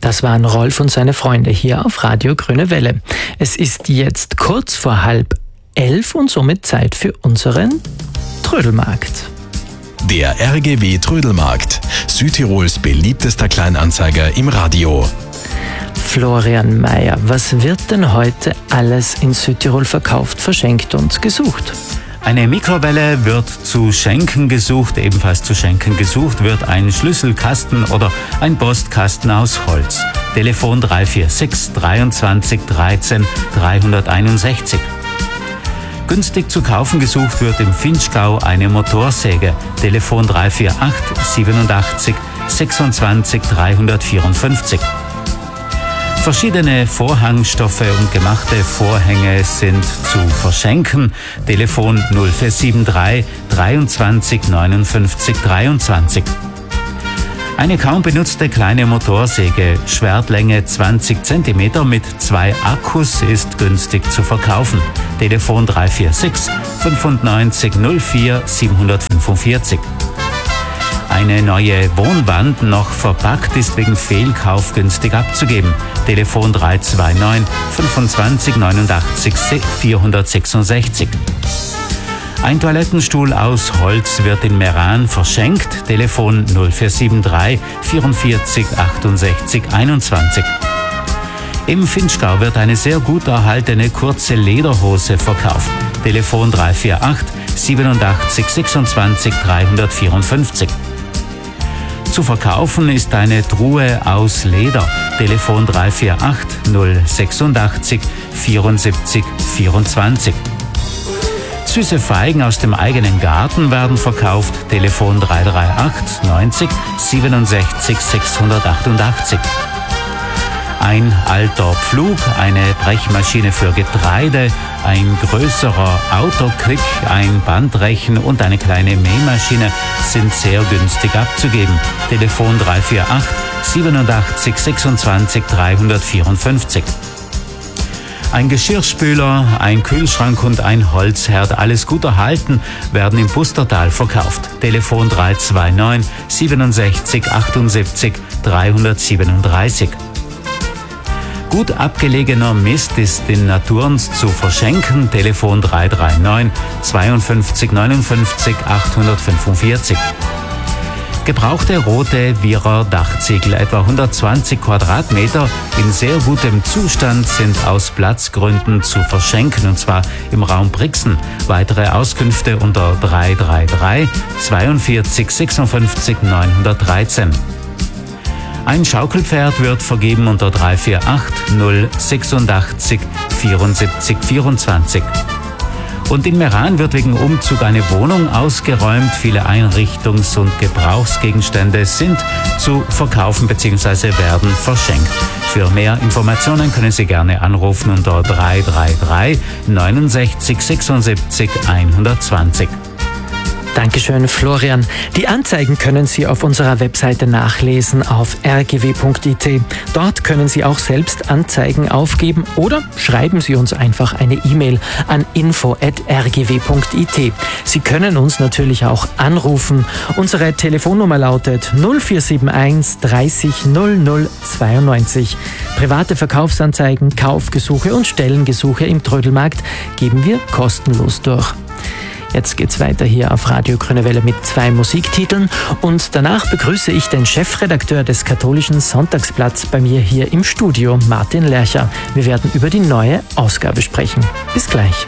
Das waren Rolf und seine Freunde hier auf Radio Grüne Welle. Es ist jetzt kurz vor 10:30 und somit Zeit für unseren Trödelmarkt. Der RGW Trödelmarkt, Südtirols beliebtester Kleinanzeiger im Radio. Florian Mayer, was wird denn heute alles in Südtirol verkauft, verschenkt und gesucht? Eine Mikrowelle wird zu schenken gesucht, ebenfalls zu schenken gesucht wird ein Schlüsselkasten oder ein Postkasten aus Holz. Telefon 346 23 13 361. Günstig zu kaufen gesucht wird im Vinschgau eine Motorsäge. Telefon 348 87 26 354. Verschiedene Vorhangstoffe und gemachte Vorhänge sind zu verschenken. Telefon 0473 23 59 23. Eine kaum benutzte kleine Motorsäge, Schwertlänge 20 cm mit 2 Akkus, ist günstig zu verkaufen. Telefon 346 95 04 745. Eine neue Wohnwand, noch verpackt, ist wegen Fehlkauf günstig abzugeben. Telefon 329 25 89 466. Ein Toilettenstuhl aus Holz wird in Meran verschenkt. Telefon 0473 44 68 21. Im Vinschgau wird eine sehr gut erhaltene kurze Lederhose verkauft. Telefon 348 87 26 354. Zu verkaufen ist eine Truhe aus Leder. Telefon 348 086 74 24. Süße Feigen aus dem eigenen Garten werden verkauft. Telefon 338 90 67 688. Ein alter Pflug, eine Brechmaschine für Getreide, ein größerer Autoquick, ein Bandrechen und eine kleine Mähmaschine sind sehr günstig abzugeben. Telefon 348 87 26 354. Ein Geschirrspüler, ein Kühlschrank und ein Holzherd, alles gut erhalten, werden im Pustertal verkauft. Telefon 329 67 78 337. Gut abgelegener Mist ist in Naturns zu verschenken. Telefon 339 52 59 845. Gebrauchte rote Wierer Dachziegel, etwa 120 Quadratmeter, in sehr gutem Zustand, sind aus Platzgründen zu verschenken, und zwar im Raum Brixen. Weitere Auskünfte unter 333 42 56 913. Ein Schaukelpferd wird vergeben unter 348 086 74 24. Und in Meran wird wegen Umzug eine Wohnung ausgeräumt. Viele Einrichtungs- und Gebrauchsgegenstände sind zu verkaufen bzw. werden verschenkt. Für mehr Informationen können Sie gerne anrufen unter 333 69 76 120. Dankeschön, Florian. Die Anzeigen können Sie auf unserer Webseite nachlesen auf rgw.it. Dort können Sie auch selbst Anzeigen aufgeben oder schreiben Sie uns einfach eine E-Mail an info@rgw.it. Sie können uns natürlich auch anrufen. Unsere Telefonnummer lautet 0471 30 00 92. Private Verkaufsanzeigen, Kaufgesuche und Stellengesuche im Trödelmarkt geben wir kostenlos durch. Jetzt geht's weiter hier auf Radio Grüne Welle mit 2 Musiktiteln und danach begrüße ich den Chefredakteur des katholischen Sonntagsblatts bei mir hier im Studio, Martin Lercher. Wir werden über die neue Ausgabe sprechen. Bis gleich.